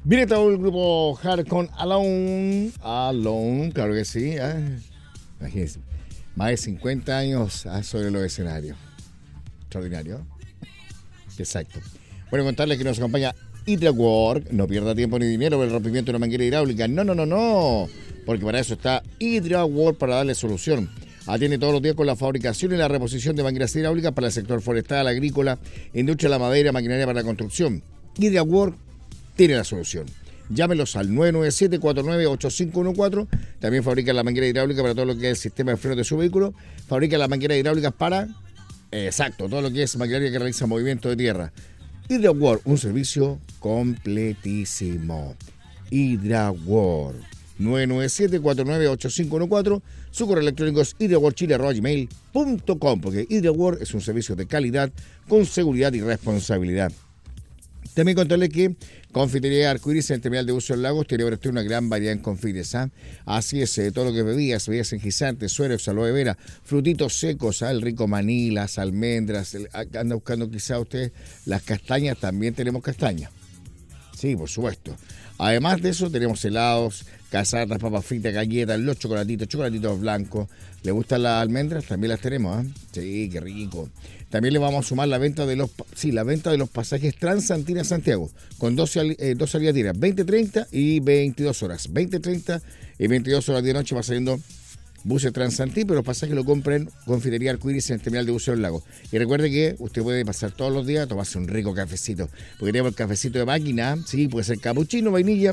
Viene todo el grupo Hard con Alone, claro que sí. Imagínense, más de 50 años sobre los escenarios. Extraordinario. Exacto. Bueno, contarles que nos acompaña HydraWork. No pierda tiempo ni dinero por el rompimiento de una manguera hidráulica. No. Porque para eso está HydraWork, para darle solución. Atiende todos los días con la fabricación y la reposición de mangueras hidráulicas para el sector forestal, agrícola, industria de la madera, maquinaria para la construcción. HydraWork tiene la solución. Llámelos al 997-498514. También fabrica la manguera hidráulica para todo lo que es el sistema de frenos de su vehículo. Fabrica las mangueras hidráulicas para, todo lo que es maquinaria que realiza movimiento de tierra. HydraWork, un servicio completísimo. HydraWork. 997-498514. Su correo electrónico es hydraworkchile@gmail.com, porque HydraWork es un servicio de calidad con seguridad y responsabilidad. También contarles que Confitería Arcoiris en el terminal de Buceo Lagos tiene para usted una gran variedad en confites. Así es, todo lo que bebidas energizantes, sueros, aloe vera, frutitos secos, el rico maní, las almendras. Anda buscando quizá usted las castañas, también tenemos castañas. Sí, por supuesto. Además de eso, tenemos helados, casatas, papas fritas, galletas, los chocolatitos blancos. ¿Le gustan las almendras? También las tenemos, Sí, qué rico. También le vamos a sumar la venta de los pasajes Transantina Santiago, con dos salidas diarias, 20:30 y 22 horas. 20:30 y 22 horas de noche va saliendo buses Transantina, pero los pasajes lo compren Confitería Arcoiris en el terminal de Buceo del Lago. Y recuerde que usted puede pasar todos los días a tomarse un rico cafecito, porque tenemos el cafecito de máquina, sí, puede ser capuchino, vainilla,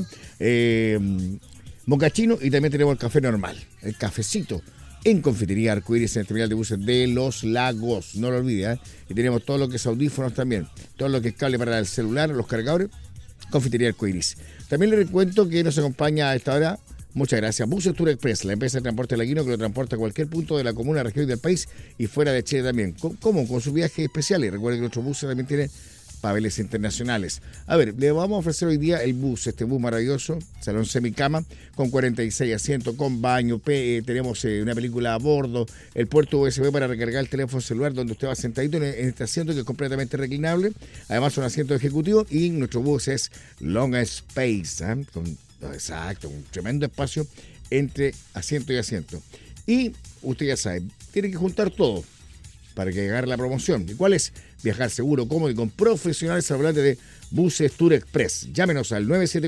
mocachino, y también tenemos el café normal, el cafecito en Confitería Arcoiris en el terminal de buses de Los Lagos, no lo olvide, Y tenemos todo lo que es audífonos también, todo lo que es cable para el celular, los cargadores, Confitería Arcoiris. También le recuento que nos acompaña a esta hora, muchas gracias, Buses Tour Express, la empresa de transporte laguino que lo transporta a cualquier punto de la comuna, región y del país y fuera de Chile también. ¿Cómo? Con sus viajes especiales. Recuerden que nuestros buses también tienen papeles internacionales. A ver, le vamos a ofrecer hoy día el bus, este bus maravilloso, salón semicama, con 46 asientos, con baño, tenemos una película a bordo, el puerto USB para recargar el teléfono celular, donde usted va sentadito en este asiento que es completamente reclinable. Además, son asientos ejecutivos y nuestro bus es Long Space, con un tremendo espacio entre asiento y asiento. Y usted ya sabe, tiene que juntar todo para que agarre la promoción. ¿Y cuál es? Viajar seguro, cómodo y con profesionales hablantes de Buses Tour Express. Llámenos al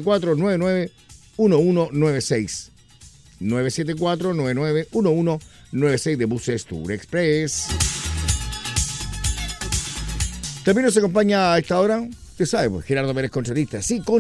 974-991196. 974-991196 de Buses Tour Express. También nos acompaña a esta hora, usted sabe, pues, Gerardo Pérez, contratista. Sí,